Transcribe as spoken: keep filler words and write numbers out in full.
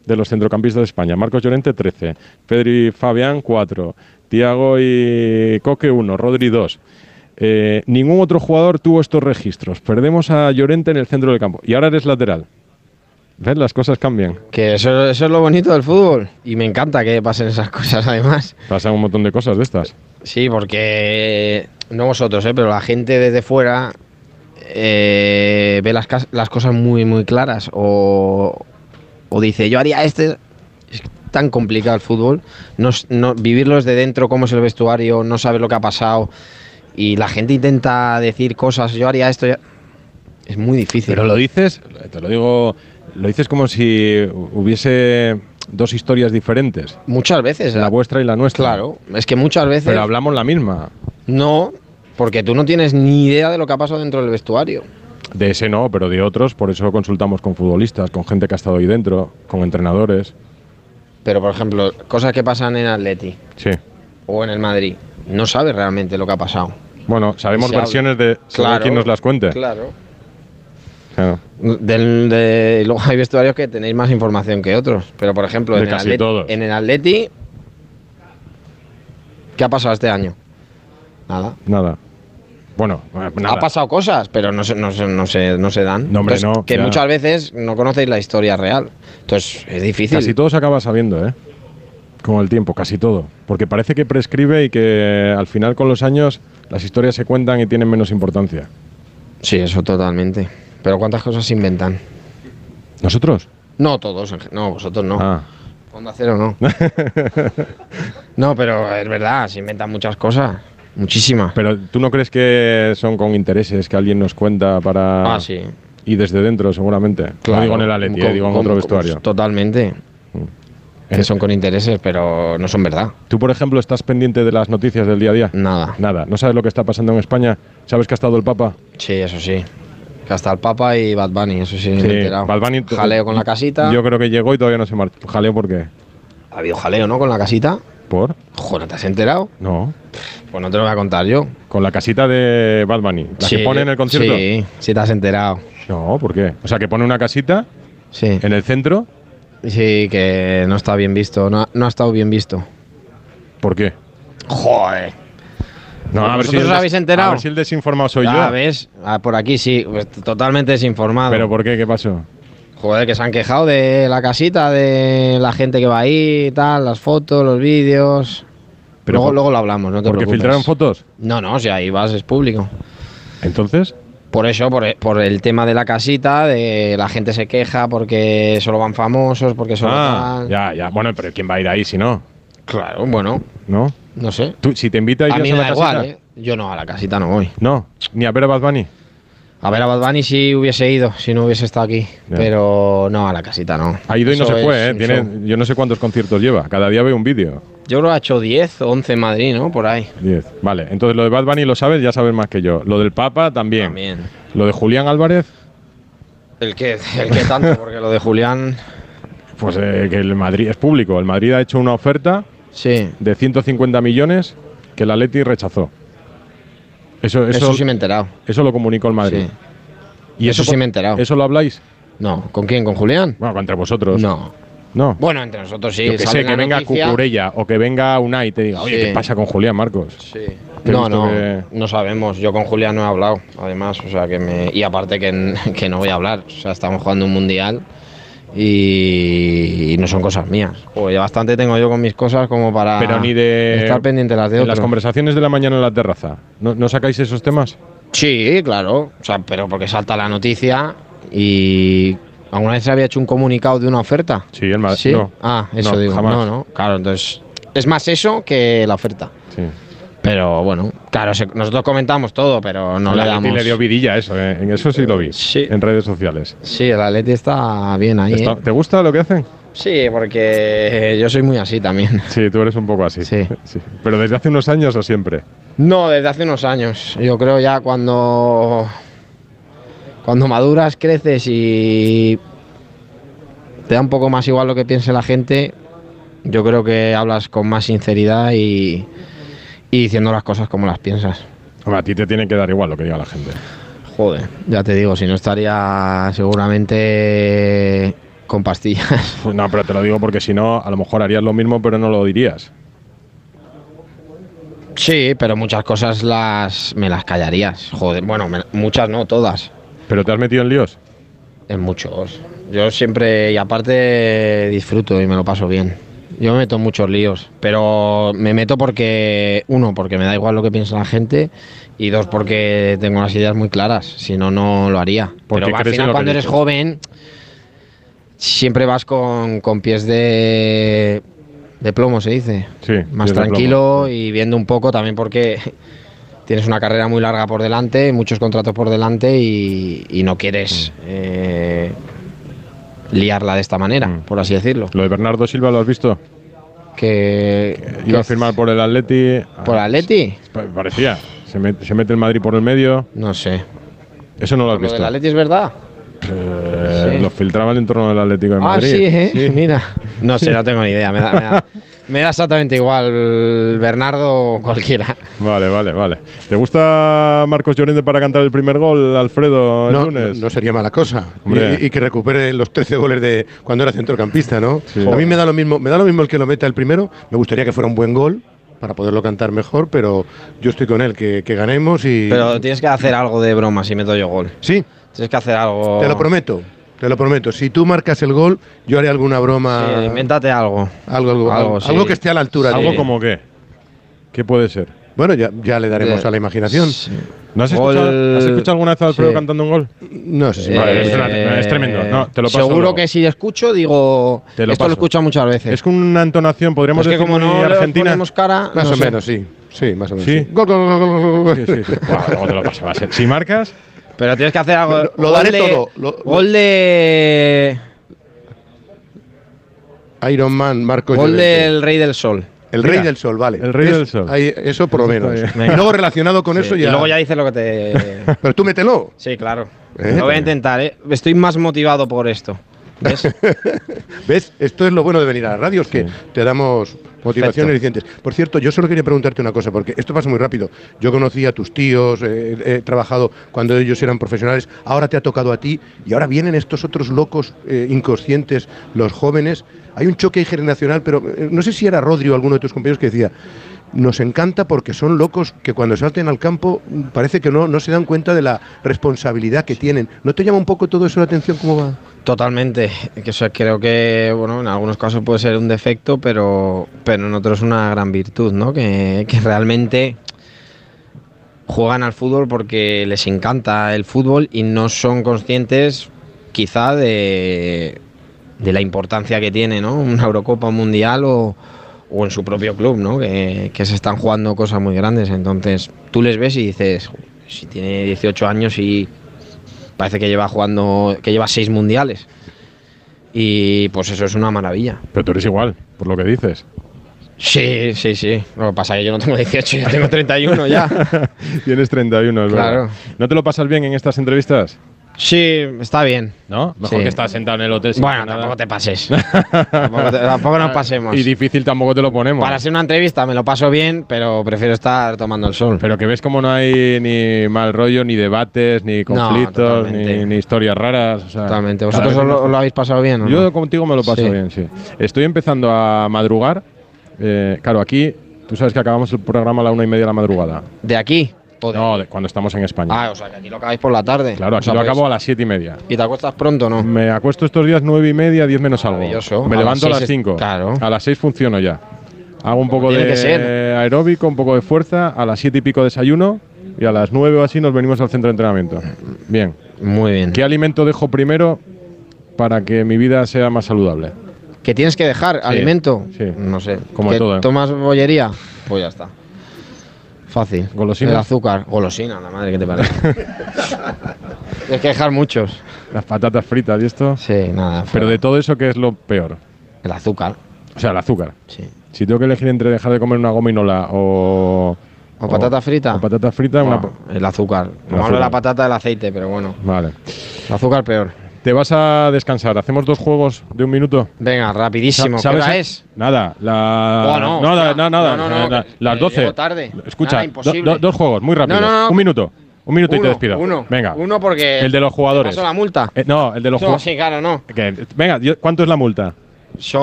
de los centrocampistas de España. Marcos Llorente, trece. Pedri y Fabián, cuatro. Thiago y Coque, uno. Rodri, dos. Eh, ningún otro jugador tuvo estos registros. Perdemos a Llorente en el centro del campo. Y ahora eres lateral. ¿Ves? Las cosas cambian. Que eso, eso es lo bonito del fútbol. Y me encanta que pasen esas cosas, además. Pasan un montón de cosas de estas. Sí, porque no vosotros, ¿eh? Pero la gente desde fuera eh, ve las, las cosas muy, muy claras. O, o dice, yo haría este. Es tan complicado el fútbol. No, no, vivirlo desde dentro, cómo es el vestuario, no saber lo que ha pasado. Y la gente intenta decir cosas, yo haría esto. Ya... Es muy difícil. Pero lo dices, te lo digo, lo dices como si hubiese dos historias diferentes. Muchas veces. La vuestra y la nuestra. Claro, es que muchas veces... Pero hablamos la misma. No, porque tú no tienes ni idea de lo que ha pasado dentro del vestuario. De ese no, pero de otros, por eso consultamos con futbolistas, con gente que ha estado ahí dentro, con entrenadores. Pero, por ejemplo, cosas que pasan en Atleti. Sí. O en el Madrid. No sabes realmente lo que ha pasado. Bueno, sabemos versiones de claro, quién nos las cuente. Claro. Claro. Del, de, luego hay vestuarios que tenéis más información que otros. Pero, por ejemplo, en el, Atleti, en el Atleti, ¿qué ha pasado este año? Nada. Nada. Bueno, nada. Ha pasado cosas, pero no se, no se, no se, no se dan. No, hombre, Entonces, no. Que Ya. muchas veces no conocéis la historia real. Entonces, es difícil. Casi todo se acaba sabiendo, ¿eh? Con el tiempo, casi todo. Porque parece que prescribe y que al final con los años las historias se cuentan y tienen menos importancia. Sí, eso totalmente. Pero ¿cuántas cosas se inventan? ¿Nosotros? No todos, no, vosotros no. Ah. Onda Cero no. No, pero es verdad, se inventan muchas cosas. Muchísimas. Pero ¿tú no crees que son con intereses que alguien nos cuenta para...? Ah, sí. Y desde dentro, seguramente. Claro. No digo en el Atleti, Con- digo en con- otro con- vestuario. Totalmente. Que son con intereses, pero no son verdad. ¿Tú, por ejemplo, estás pendiente de las noticias del día a día? Nada. Nada. ¿No sabes lo que está pasando en España? ¿Sabes que ha estado el Papa? Sí, eso sí. Que hasta el Papa y Bad Bunny, eso sí, me he enterado. Bad Bunny- Jaleo con la casita. Yo creo que llegó y todavía no se marchó. ¿Jaleo por qué? Ha habido jaleo, ¿no? Con la casita. ¿Por? Joder, ¿no te has enterado? No. Pues no te lo voy a contar yo. Con la casita de Bad Bunny. ¿La Sí, que pone en el concierto? Sí, sí te has enterado. No, ¿por qué? O sea, que pone una casita Sí. en el centro. Sí, que no está bien visto. No, ha- no ha estado bien visto. ¿Por qué? Joder. No, a ver si ¿Vosotros el os des- habéis enterado? A ver si el desinformado soy Ya yo. ves, ah, por aquí sí, pues, totalmente desinformado. ¿Pero por qué? ¿Qué pasó? Joder, que se han quejado de la casita, de la gente que va ahí y tal, las fotos, los vídeos. Pero luego, por- luego lo hablamos, no te ¿Porque preocupes. filtraron fotos? No, no, si ahí vas, es público. Entonces, Por eso, por, por el tema de la casita, de la gente se queja porque solo van famosos, porque solo ah, tal. ya, ya. Bueno, pero ¿quién va a ir ahí si no? Claro, bueno, ¿No? no sé. ¿Tú, si te invita, A irías mí a me la da casita? igual, ¿eh? Yo no, a la casita no voy. No, ni a ver a Bad Bunny. A ver, a Bad Bunny sí hubiese ido, si no hubiese estado aquí. Ya. Pero no, a la casita no. Ha ido y no Eso se fue, es ¿eh? un Tiene, show. yo no sé cuántos conciertos lleva. Cada día veo un vídeo. Yo creo que ha hecho diez o once en Madrid, ¿no? Por ahí. diez. Vale, entonces lo de Bad Bunny lo sabes, ya sabes más que yo. Lo del Papa también. También. Lo de Julián Álvarez, El que, el que tanto, porque lo de Julián. pues eh, que el Madrid es público. El Madrid ha hecho una oferta Sí. de ciento cincuenta millones que el Atleti rechazó. Eso, eso, Eso, sí me he enterado. eso lo comunicó el Madrid. Sí. ¿Y Eso sí me he enterado. ¿Eso lo habláis? No, ¿con quién? ¿Con Julián? Bueno, entre vosotros. No. No. Bueno, entre nosotros sí. Yo que sale sé, la que venga noticia. Cucurella o que venga Unai y te diga, oye, Sí. ¿qué pasa con Julián, Marcos? Sí. Que he No, visto no, que- no sabemos. Yo con Julián no he hablado, además, o sea que me y aparte que, que no voy a hablar, o sea, estamos jugando un mundial y, y no son cosas mías. Joder, ya bastante tengo yo con mis cosas como para Pero ni de. estar pendiente las de En otros. las conversaciones de la mañana en la terraza. ¿No, no sacáis esos temas? Sí, claro, o sea, pero porque salta la noticia y ¿alguna vez se había hecho un comunicado de una oferta? Sí, el Madrid. Sí. No. Ah, eso No, digo. jamás. No, no, claro, entonces es más eso que la oferta. Sí. Pero bueno, claro, se- nosotros comentamos todo, pero no El le Atleti damos. le dio vidilla a eso, ¿eh? En eso sí lo vi. Sí. En redes sociales. Sí, el Atleti está bien ahí. Está- ¿eh? ¿Te gusta lo que hacen? Sí, porque yo soy muy así también. Sí, tú eres un poco así. Sí. ¿Pero desde hace unos años o siempre? No, desde hace unos años. Yo creo ya cuando cuando maduras, creces y te da un poco más igual lo que piense la gente, yo creo que hablas con más sinceridad y, y diciendo las cosas como las piensas. Hombre, a ti te tiene que dar igual lo que diga la gente. Joder, ya te digo, si no estaría seguramente Con pastillas. Pues no, pero te lo digo porque si no, a lo mejor harías lo mismo, pero no lo dirías. Sí, pero muchas cosas las me las callarías. Joder, bueno, me, muchas no, todas. ¿Pero te has metido en líos? En muchos. Yo siempre, y aparte, disfruto y me lo paso bien. Yo me meto en muchos líos, pero me meto porque, uno, porque me da igual lo que piensa la gente, y dos, porque tengo las ideas muy claras. Si no, no lo haría. Porque Pero al crees en final, lo que cuando eres dices. joven, siempre vas con, con pies de, de plomo, se dice. Sí, Más pies de tranquilo plomo, sí. y viendo un poco también porque tienes una carrera muy larga por delante, muchos contratos por delante y, y no quieres eh, liarla de esta manera, Mm. por así decirlo. ¿Lo de Bernardo Silva lo has visto? Que Iba a que- firmar por el Atleti. ¿Por Atleti? Pa- Parecía. Se mete, se mete el Madrid por el medio. No sé. Eso no lo has ¿Lo visto. del Atleti es verdad? Eh, Sí. Lo filtraba el entorno del Atlético de Ah, Madrid. sí, ¿eh? Mira. No sé, no tengo ni idea. Me da, me da- me da exactamente igual Bernardo o cualquiera. Vale, vale, vale. ¿Te gusta Marcos Llorente para cantar el primer gol, Alfredo, el No, lunes? no sería mala cosa. Hombre. Y, y que recupere los trece goles de cuando era centrocampista, ¿no? Sí. A mí me da lo mismo, me da lo mismo el que lo meta el primero. Me gustaría que fuera un buen gol para poderlo cantar mejor, pero yo estoy con él, que, que ganemos y. Pero tienes que hacer algo de broma si meto yo gol. Sí, Tienes que hacer algo. te lo prometo. Te lo prometo. Si tú marcas el gol, yo haré alguna broma. Sí, invéntate algo. algo, algo, algo, algo, sí. algo que esté a la altura. de- ¿Algo como qué? ¿Qué puede ser? Bueno, ya, ya le daremos De- a la imaginación. Sí. ¿No has, Gol- escuchado, ¿Has escuchado alguna vez a Alfredo Sí. cantando un gol? No sé si. Vale, Eh, es, una- es tremendo. No, te lo paso seguro luego. que si escucho, digo. Te lo esto paso. lo he escuchado muchas veces. Es con una entonación, podríamos Pues que decir, como muy no le argentina. ponemos cara. Más no o sé. menos, sí. Sí, más o menos. Sí. sí. Gol, gol, gol, gol, gol, gol. Sí, sí, sí. Buah, luego te lo paso. va a ser- Si marcas, Pero tienes que hacer algo. Lo- lo gol daré de- todo, lo- gol de. Iron Man, Marcos Gol Llorente. del Rey del Sol. El Mira, Rey del Sol, vale. el Rey Es- del Sol. ahí- eso por lo Eso está menos. bien. Y luego relacionado con eso Sí, ya. Y luego ya dices lo que te. Pero tú mételo. Sí, claro. Eh, Lo voy a también. intentar, ¿eh? Estoy más motivado por esto. ¿Ves? ¿Ves? Esto es lo bueno de venir a la radio, es que Sí. te damos motivación Perfecto. y alicientes. Por cierto, yo solo quería preguntarte una cosa, porque esto pasa muy rápido. Yo conocí a tus tíos, eh, he trabajado cuando ellos eran profesionales, ahora te ha tocado a ti, y ahora vienen estos otros locos eh, inconscientes, los jóvenes. Hay un choque generacional, pero eh, no sé si era Rodri o alguno de tus compañeros que decía, nos encanta porque son locos que cuando salten al campo mm, parece que no, no se dan cuenta de la responsabilidad que tienen. ¿No te llama un poco todo eso la atención? ¿Cómo va? Totalmente. Que eso creo que, bueno, en algunos casos puede ser un defecto, pero, pero en otros una gran virtud, ¿no? Que, que realmente juegan al fútbol porque les encanta el fútbol y no son conscientes, quizá, de, de la importancia que tiene, ¿no? Una Eurocopa, un Mundial o, o en su propio club, ¿no? Que, que se están jugando cosas muy grandes. Entonces, tú les ves y dices, si tiene dieciocho años y parece que lleva jugando, que lleva seis mundiales. Y pues eso es una maravilla. pero tú eres igual, por lo que dices. Sí, sí, sí. Lo que pasa es que yo no tengo dieciocho, yo tengo treinta y uno ya. Tienes treinta y uno, es Claro. verdad. ¿No te lo pasas bien en estas entrevistas? Sí, está bien. ¿No? Mejor Sí. que estar sentado en el hotel sin Bueno, hacer nada. tampoco te pases. tampoco, te- tampoco nos pasemos. Y difícil tampoco te lo ponemos. Para hacer una entrevista me lo paso bien, pero prefiero estar tomando el sol. Pero que ves como no hay ni mal rollo, ni debates, ni conflictos, totalmente. ni, ni historias raras. O sea, Totalmente. cada ¿Vosotros vez os lo, mejor. os lo habéis pasado bien o Yo no? contigo me lo paso Sí. bien, sí. Estoy empezando a madrugar. Eh, claro, aquí, tú sabes que acabamos el programa a la una y media de la madrugada. ¿De aquí? ¿O de- No, de- cuando estamos en España. Ah, o sea, que aquí lo acabáis por la tarde. Claro, O aquí sea, lo pues- acabo a las siete y media. ¿Y te acuestas pronto o no? Me acuesto estos días nueve y media, diez menos algo. Maravilloso. Me A levanto a las las seis es- cinco. claro. A las seis funciono ya. Hago un poco tiene de que ser. aeróbico, un poco de fuerza. A las siete y pico desayuno. Y a las nueve o así nos venimos al centro de entrenamiento. Bien. Muy bien. ¿Qué alimento dejo primero para que mi vida sea más saludable? ¿Que tienes que dejar alimento? sí. No sé. Como ¿Que todo, ¿eh? ¿Tomas bollería? Pues ya está. Fácil. ¿Golosinas? El azúcar. Golosina, la madre que te parece. Tienes que dejar muchos. Las patatas fritas y esto. Sí, nada. Pero fuera. de todo eso, ¿qué es lo peor? El azúcar. O sea, el azúcar. Sí. Si tengo que elegir entre dejar de comer una gominola o... ¿O patata frita? O patata frita, una... Buah, el azúcar. No azúcar. hablo de la patata, el aceite, pero bueno. Vale. El azúcar peor. Te vas a descansar. ¿Hacemos dos juegos de un minuto? Venga, rapidísimo. ¿Qué ¿Sabes? hora es? Nada, la... Oh, no, nada, hostia. nada, nada, No, no, no, nada. que- Las que doce. llego tarde. Escucha, Nada, do- imposible. do- dos juegos, muy rápido. No, no, no. Un minuto. Un minuto y te Uno, despido. Uno. Venga. Uno porque. El de los jugadores. ¿Te paso la multa? Eh, no, el de los No, jugadores. sí, claro, no. Venga, yo- ¿cuánto es la multa? Son